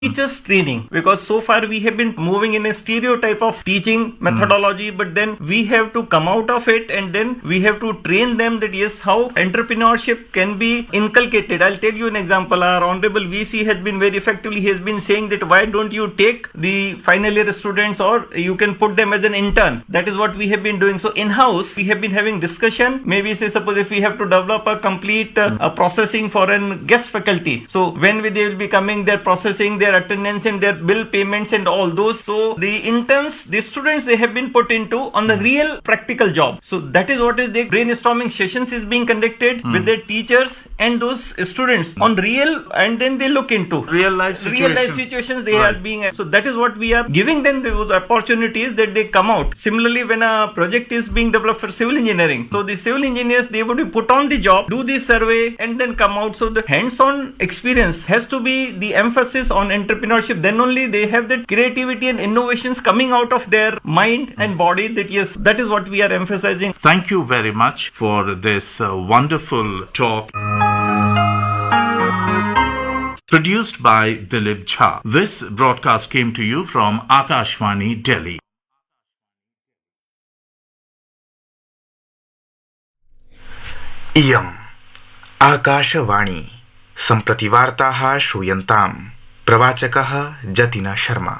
teachers training, because so far we have been moving in a stereotype of teaching methodology, but then we have to come out of it and then we have to train them that yes, how entrepreneurship can be inculcated. I'll tell you an example. Our honorable VC has been very effectively, he has been saying that why don't you take the final year students or you can put them as an intern. That is what we have been doing. So in-house we have been having discussion, maybe say suppose if we have to develop a complete processing for an guest faculty. So when they will be coming, their processing, their attendance and their bill payments and all those. So the interns, the students, they have been put into on the real practical job. So that is what is the brainstorming sessions is being conducted with their teachers and those students on real, and then they look into real life situations they are being. So that is what we are giving them those opportunities that they come out. Similarly, when a project is being developed for civil engineering, so the civil engineers, they would be put on the job, do the survey and then come out. So the hands-on experience has to be the emphasis on entrepreneurship. Then only they have that creativity and innovations coming out of their mind and body. That yes, that is what we are emphasizing. Thank you very much for this wonderful talk. Produced by Dilip Jha. This broadcast came to you from Akashvani, Delhi. इयम् आकाशवाणी सम्प्रति वार्ताः श्रूयन्ताम् प्रवाचकः जतिन शर्मा।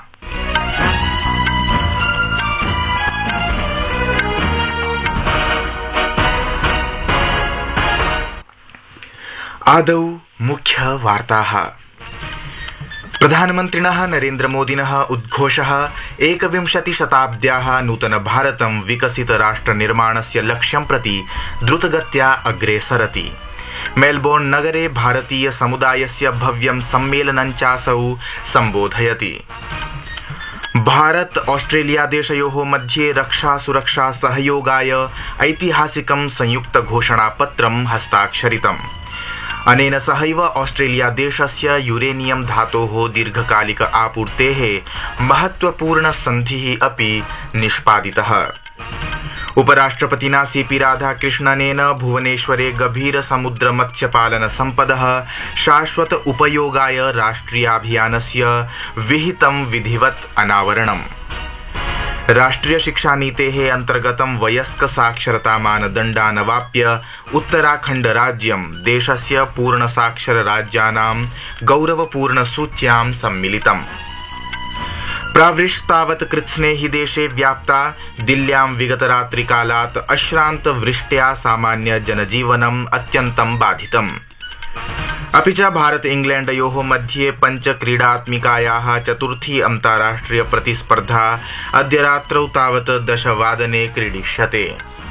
आदौ मुख्य वार्ताः। प्रधानमन्त्रिणः नरेन्द्रमोदिनः उद्घोषः 21 शताब्द्याः नूतन भारतं विकसित राष्ट्र निर्माणस्य लक्ष्यं प्रति द्रुतगत्या अग्रे सरति। मेलबोर्न नगरे भारतीय समुदायस्य भव्यं सम्मेलनं चासौ सम्बोधयति। भारत ऑस्ट्रेलिया देशयोः मध्ये रक्षा सुरक्षा सहयोगाय ऐतिहासिकं संयुक्त घोषणापत्रं हस्ताक्षरितम्। अनेन सहैव ऑस्ट्रेलिया देशस्य यूरेनियम धातोः दीर्घकालिक आपूर्तेः महत्वपूर्ण सन्धिः अपि निष्पादितः। उपराष्ट्रपतिना सीपी राधाकृष्णनेन भुवनेश्वरे गभीर समुद्र मत्स्यपालन सम्पदः शाश्वत उपयोगाय राष्ट्रियाभियानस्य विहितं विधिवत् अनावरणम्। राष्ट्रिय शिक्षा नीतेः अंतर्गतं वयस्क साक्षरता मानदण्डानवाप्य उत्तराखण्ड राज्यं देशस्य पूर्ण साक्षर राज्यानां गौरवपूर्ण सूच्यां सम्मिलितम्। प्रावृष्टावत् कृत्स्नेहि देशे व्याप्ता दिल्ल्यां विगतरात्रिकालात् अश्रान्त वृष्ट्या सामान्य जनजीवनम् अत्यन्तं बाधितम्। अपि च भारत इंग्लैंडयोः मध्ये पंच क्रीडात्मिकायाः चतुर्थी अन्ताराष्ट्रिय प्रतिस्पर्धा अद्य रात्रौ तावत् 10 वादने क्रीडिष्यते।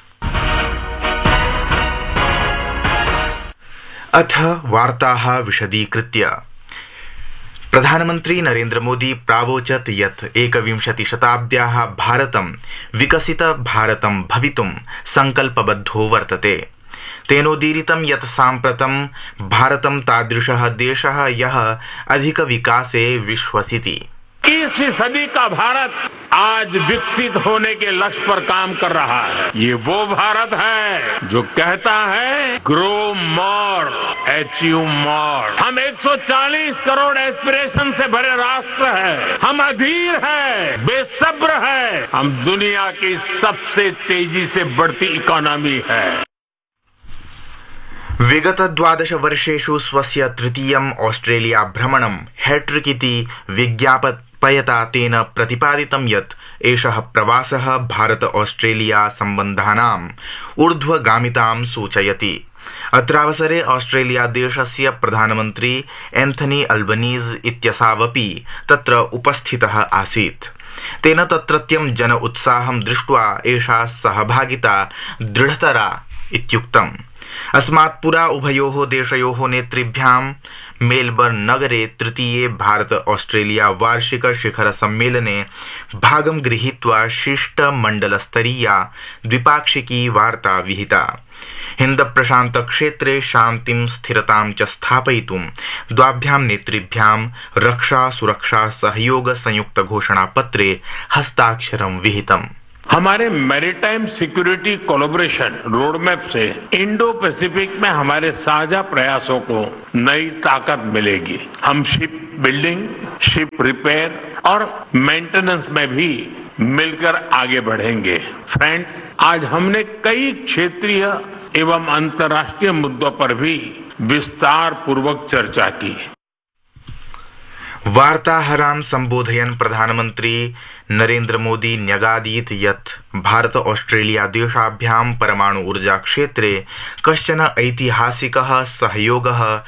अथ वार्ताः विशदीकृत्य। प्रधानमन्त्री नरेन्द्र मोदी प्रावोचत् यत् 21 शताब्द्याः भारतं विकसित भारतं भवितुं संकल्पबद्धो वर्तते। तेनोदीरितं यत् साम्प्रतं भारतं तादृशः देशः यः अधिक विकासे विश्वसिति। 21वीं सदी का भारत आज विकसित होने के लक्ष्य पर काम कर रहा है। ये वो भारत है जो कहता है ग्रो मोर, अचीव मोर। हम 140 करोड़ एस्पिरेशन से भरे राष्ट्र है। हम अधीर है, बेसब्र है। हम दुनिया की सबसे तेजी से बढ़ती इकोनॉमी है। विगत 12 वर्षेषु स्वस्य तृतीयम् ऑस्ट्रेलिया भ्रमणं हैट्रिक इति विज्ञापयता तेन प्रतिपादितं यत् एषः प्रवासः भारत ऑस्ट्रेलिया सम्बन्धानाम् ऊर्ध्वगामितां सूचयति। अत्रावसरे ऑस्ट्रेलिया देशस्य प्रधानमन्त्री एंथनी अल्बनीज इत्यसावपि तत्र उपस्थितः आसीत्। तेन तत्रत्यं जन उत्साहं दृष्ट्वा एषा सहभागिता दृढतरा इत्युक्तम्। अस्मात् पुरा उभयोः देशयोः नेतृभ्यां मेलबर्न नगरे तृतीये भारत ऑस्ट्रेलिया वार्षिक शिखर सम्मेलने भागं गृहीत्वा शिष्टमण्डलस्तरीया द्विपाक्षिकी वार्ता विहिता। हिंद प्रशांत क्षेत्रे शान्तिं स्थिरतां च स्थापयितुं द्वाभ्यां नेतृभ्यां रक्षा सुरक्षा सहयोग संयुक्त घोषणापत्रे हस्ताक्षरं विहितम्। हमारे मैरीटाइम सिक्योरिटी कोलैबोरेशन रोडमैप से इंडो पैसिफिक में हमारे साझा प्रयासों को नई ताकत मिलेगी। हम शिप बिल्डिंग, शिप रिपेयर और मेंटेनेंस में भी मिलकर आगे बढ़ेंगे। फ्रेंड्स, आज हमने कई क्षेत्रीय एवं अंतर्राष्ट्रीय मुद्दों पर भी विस्तार पूर्वक चर्चा की। वार्ताहरान् सम्बोधयन् प्रधानमन्त्री नरेन्द्र मोदी न्यगादीत् यत् भारत ऑस्ट्रेलिया देशाभ्यां परमाणु ऊर्जा क्षेत्रे कश्चन ऐतिहासिकः सहयोगः